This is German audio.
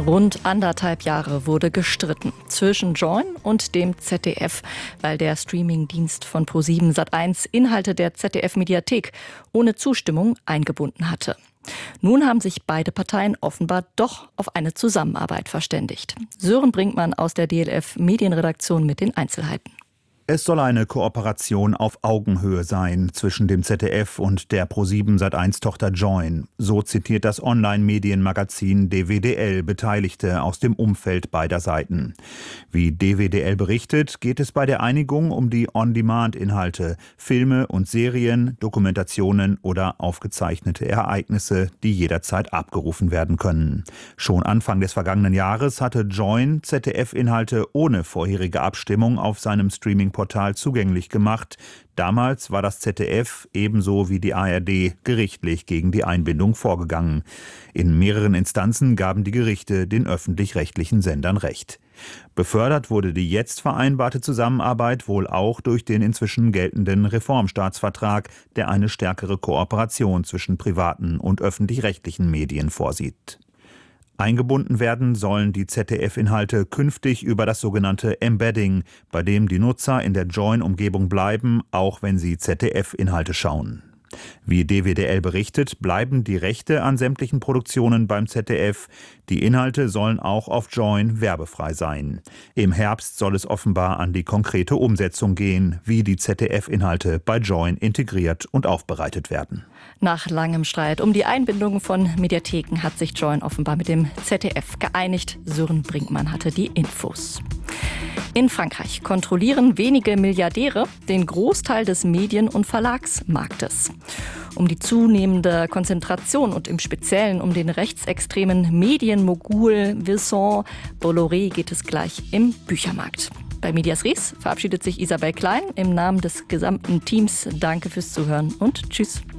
Rund 1,5 Jahre wurde gestritten zwischen Joyn und dem ZDF, weil der Streamingdienst von ProSieben Sat.1 Inhalte der ZDF-Mediathek ohne Zustimmung eingebunden hatte. Nun haben sich beide Parteien offenbar doch auf eine Zusammenarbeit verständigt. Sören Brinkmann aus der DLF-Medienredaktion mit den Einzelheiten. Es soll eine Kooperation auf Augenhöhe sein zwischen dem ZDF und der ProSieben Sat.1-Tochter Joyn. So zitiert das Online-Medienmagazin DWDL Beteiligte aus dem Umfeld beider Seiten. Wie DWDL berichtet, geht es bei der Einigung um die On-Demand-Inhalte, Filme und Serien, Dokumentationen oder aufgezeichnete Ereignisse, die jederzeit abgerufen werden können. Schon Anfang des vergangenen Jahres hatte Joyn ZDF-Inhalte ohne vorherige Abstimmung auf seinem Streaming-Portal zugänglich gemacht. Damals war das ZDF ebenso wie die ARD gerichtlich gegen die Einbindung vorgegangen. In mehreren Instanzen gaben die Gerichte den öffentlich-rechtlichen Sendern Recht. Befördert wurde die jetzt vereinbarte Zusammenarbeit wohl auch durch den inzwischen geltenden Reformstaatsvertrag, der eine stärkere Kooperation zwischen privaten und öffentlich-rechtlichen Medien vorsieht. Eingebunden werden sollen die ZDF-Inhalte künftig über das sogenannte Embedding, bei dem die Nutzer in der Joyn-Umgebung bleiben, auch wenn sie ZDF-Inhalte schauen. Wie DWDL berichtet, bleiben die Rechte an sämtlichen Produktionen beim ZDF. Die Inhalte sollen auch auf Joyn werbefrei sein. Im Herbst soll es offenbar an die konkrete Umsetzung gehen, wie die ZDF-Inhalte bei Joyn integriert und aufbereitet werden. Nach langem Streit um die Einbindung von Mediatheken hat sich Joyn offenbar mit dem ZDF geeinigt. Sören Brinkmann hatte die Infos. In Frankreich kontrollieren wenige Milliardäre den Großteil des Medien- und Verlagsmarktes. Um die zunehmende Konzentration und im Speziellen um den rechtsextremen Medienmogul Vincent Bolloré geht es gleich im Büchermarkt. Bei Medias Res verabschiedet sich Isabel Klein im Namen des gesamten Teams. Danke fürs Zuhören und tschüss.